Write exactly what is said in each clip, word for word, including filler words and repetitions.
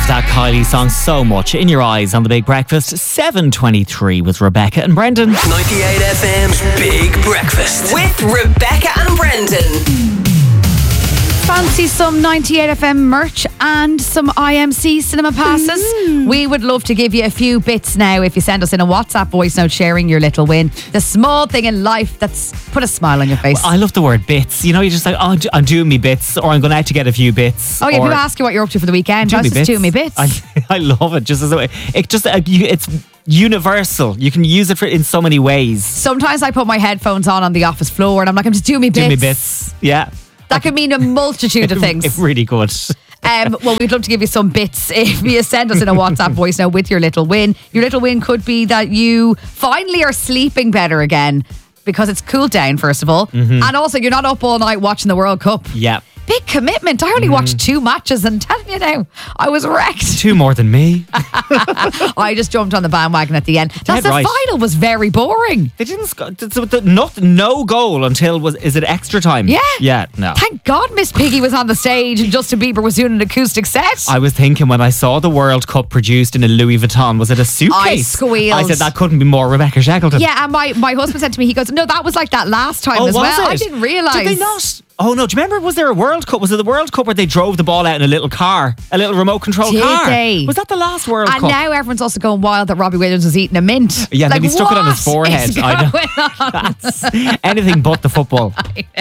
that Kylie song so much. In Your Eyes on The Big Breakfast. seven twenty-three with Rebecca and Brendan. ninety-eight F M's Big Breakfast with Rebecca and Brendan. Fancy some ninety-eight F M merch and some I M C cinema passes? Mm. We would love to give you a few bits now if you send us in a WhatsApp voice note sharing your little win. The small thing in life that's put a smile on your face. Well, I love the word bits. You know, you're just like, oh, I'm doing me bits, or I'm going out to get a few bits. Oh yeah, or, people ask you what you're up to for the weekend. Do Just me doing me bits. I, I love it. Just as a way, it just uh, you, it's universal. You can use it for in so many ways. Sometimes I put my headphones on on the office floor and I'm like, I'm just doing me bits. Do me bits. Yeah. That could mean a multitude of things. It really could. Um, well, we'd love to give you some bits if you send us in a WhatsApp voice note with your little win. Your little win could be that you finally are sleeping better again because it's cooled down, first of all. Mm-hmm. And also, you're not up all night watching the World Cup. Yeah. Big commitment. I only mm. watched two matches and telling you now, I was wrecked. Two more than me. I just jumped on the bandwagon at the end. That's the right. final was very boring. They didn't score. Not, no goal until, was is it extra time? Yeah. Yeah, no. Thank God Miss Piggy was on the stage and Justin Bieber was doing an acoustic set. I was thinking when I saw the World Cup produced in a Louis Vuitton, was it a suitcase? I squealed. I said that couldn't be more Rebecca Shackleton. Yeah, and my, my husband said to me, he goes, no, that was like that last time oh, as was well. It? I didn't realise. Did they not? Oh no, do you remember, was there a World Cup? Was it the World Cup where they drove the ball out in a little car? A little remote control Did car? They? Was that the last World and Cup? And now everyone's also going wild that Robbie Williams was eating a mint. Yeah, like, then he stuck it on his forehead. I know. That's anything but the football.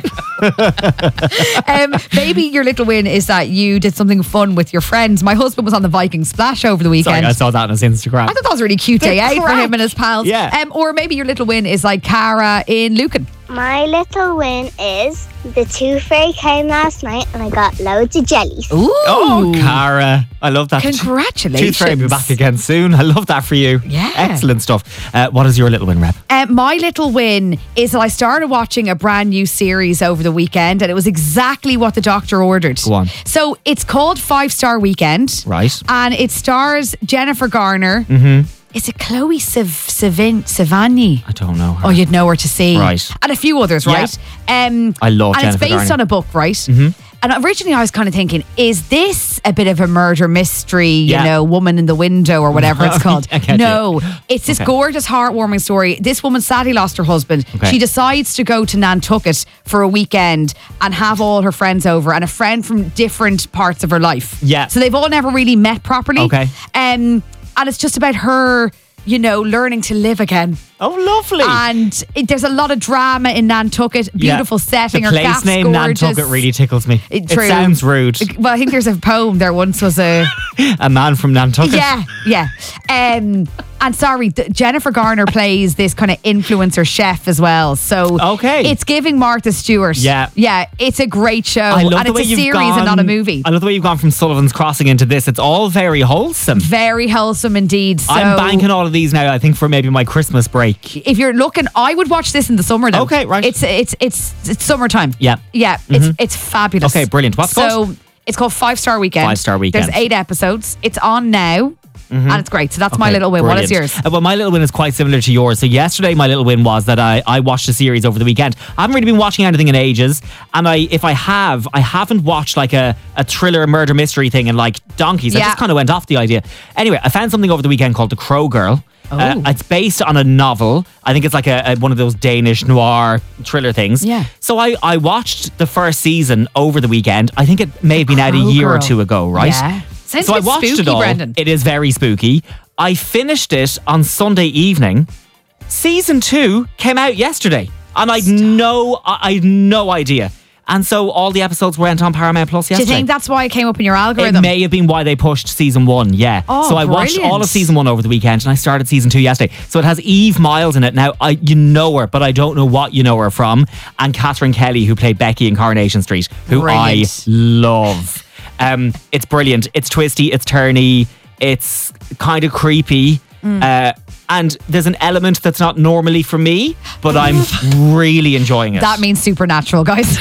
um, maybe your little win is that you did something fun with your friends. My husband was on the Viking Splash over the weekend. Sorry, I saw that on his Instagram. I thought that was a really cute day out for him and his pals. Yeah. Um, or maybe your little win is like Cara in Lucan. My little win is the Tooth Fairy came last night and I got loads of jellies. Ooh. Oh, Cara. I love that. Congratulations. Tooth Fairy will be back again soon. I love that for you. Yeah. Excellent stuff. Uh, what is your little win, Reb? Uh, my little win is that I started watching a brand new series over the weekend and it was exactly what the doctor ordered. Go on. So it's called Five Star Weekend. Right. And it stars Jennifer Garner. Mm-hmm. Is it Chloe Sav- Savin- Savani? I don't know her. Oh, you'd know her to see. Right. And a few others, right? Yeah. Um, I love and Jennifer it's based Garner. on a book, right? Mm-hmm. And originally I was kind of thinking, is this a bit of a murder mystery, you Yeah. know, Woman in the Window or whatever it's called? No, you. it's this Okay. gorgeous, heartwarming story. This woman sadly lost her husband. Okay. She decides to go to Nantucket for a weekend and have all her friends over and a friend from different parts of her life. Yeah. So they've all never really met properly. Okay. Um, and it's just about her, you know, learning to live again. Oh, lovely. And it, there's a lot of drama in Nantucket. Beautiful Yeah. setting. The Her place gaff's name gorgeous. Nantucket really tickles me. It, it true. sounds rude. Well, I think there's a poem there once was a... A man from Nantucket. Yeah, yeah. Um, and sorry, th- Jennifer Garner plays this kind of influencer chef as well. So Okay. it's giving Martha Stewart. Yeah. Yeah, it's a great show. I love and the it's way a you've series gone, and not a movie. I love the way you've gone from Sullivan's Crossing into this. It's all very wholesome. Very wholesome indeed. So I'm banking all of these now, I think, for maybe my Christmas break. if you're looking, I would watch this in the summer though. Okay, right. It's it's it's it's summertime. Yeah. Yeah, it's it's fabulous. Okay, brilliant. What's it so called? it's called Five Star Weekend. Five Star Weekend. There's eight episodes. It's on now. And it's great. So that's my Okay, little win. What is brilliant. yours? Uh, well, my little win is quite similar to yours. So yesterday, my little win was that I, I watched a series over the weekend. I haven't really been watching anything in ages. And I, if I have, I haven't watched like a, a thriller murder mystery thing in like donkeys. I Yeah. just kind of went off the idea. Anyway, I found something over the weekend called The Crow Girl. Uh, Oh. it's based on a novel. I think it's like a, a one of those Danish noir thriller things. Yeah. So I, I watched the first season over the weekend. I think it may have been out a Crow year or Girl. two ago, right? Yeah. Sounds so a I bit watched spooky, it all. Brendan. It is very spooky. I finished it on Sunday evening. Season two came out yesterday, and I'd no, I I'd no idea. And so all the episodes went on Paramount Plus Do you yesterday. think that's why it came up in your It algorithm? may have been why they pushed season one, yeah. Oh, so I watched brilliant. all of season one over the weekend, and I started season two yesterday. So it has Eve Miles in it. Now, I you know her, but I don't know what you know her from. And Catherine Kelly, who played Becky in Coronation Street, who Brilliant. I love. Um, it's brilliant. It's twisty. It's turny. It's kind of creepy. Mm. Uh, and there's an element that's not normally for me, but I'm really enjoying it. That means supernatural, guys.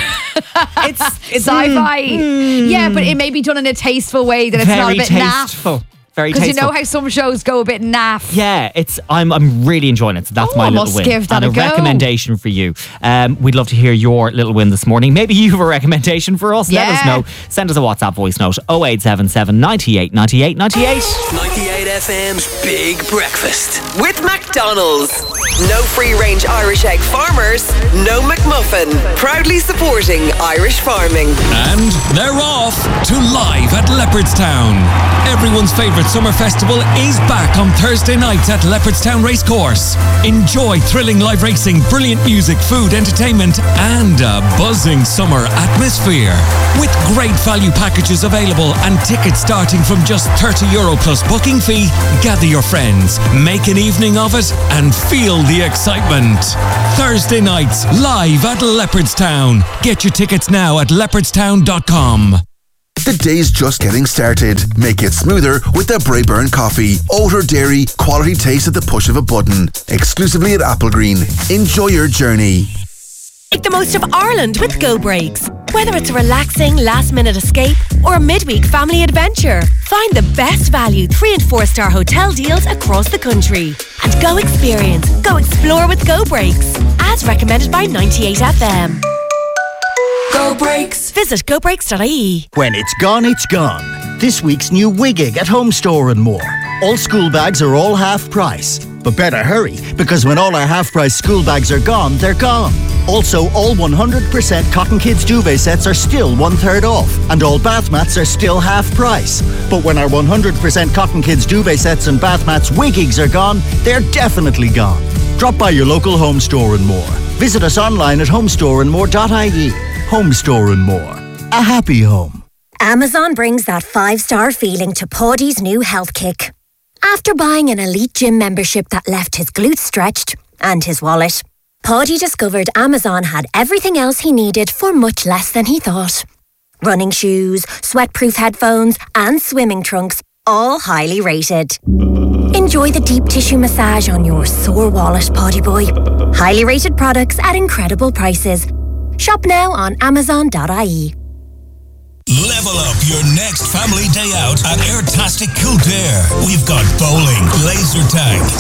it's, it's Sci-fi. Yeah, but it may be done in a tasteful way that it's not a very bit naff. tasteful. Very Because tasteful. you know how some shows go a bit naff. Yeah, it's I'm I'm really enjoying it. So that's Oh, my I little must win. give that and a a go. recommendation for you. Um, we'd love to hear your little win this morning. Maybe you have a recommendation for us. Let us Yeah. know. Send us a WhatsApp voice note oh eight seven seven, ninety-eight, ninety-eight, ninety-eight. ninety-eight F M's Big Breakfast. With McDonald's. No free-range Irish egg farmers, no McMuffin. Proudly supporting Irish farming. And they're off to Live at Leopardstown. Everyone's favourite summer festival is back on Thursday nights at Leopardstown Racecourse. Enjoy thrilling live racing, brilliant music, food, entertainment, and a buzzing summer atmosphere. With great value packages available and tickets starting from just thirty euro plus booking fee, gather your friends, make an evening of it, and feel the excitement. Thursday nights, live at Leopardstown. Get your tickets now at leopardstown dot com. The day's just getting started. Make it smoother with the Brayburn coffee. Oat dairy, quality taste at the push of a button. Exclusively at Applegreen. Enjoy your journey. Make the most of Ireland with Go Breaks. Whether it's a relaxing last-minute escape or a midweek family adventure, find the best value three and four star hotel deals across the country. And go experience, go explore with Go Breaks. As recommended by ninety-eight F M. Go Breaks. Visit go breaks dot I E. When it's gone, it's gone. This week's new Wiggig at Home Store and more. All school bags are all half price. But better hurry, because when all our half price school bags are gone, they're gone. Also, all one hundred percent Cotton Kids duvet sets are still one third off, and all bath mats are still half price. But when our one hundred percent Cotton Kids duvet sets and bath mats Wiggigs are gone, they're definitely gone. Drop by your local Home Store and more. Visit us online at home store and more dot I E. Home Store and More. A happy home. Amazon brings that five-star feeling to Paddy's new health kick. After buying an elite gym membership that left his glutes stretched and his wallet, Paddy discovered Amazon had everything else he needed for much less than he thought. Running shoes, sweat-proof headphones and swimming trunks, all highly rated. Enjoy the deep tissue massage on your sore wallet, Paddy boy. Highly rated products at incredible prices. Shop now on amazon dot I E. Level up your next family day out at Airtastic Kildare. We've got bowling, laser tag,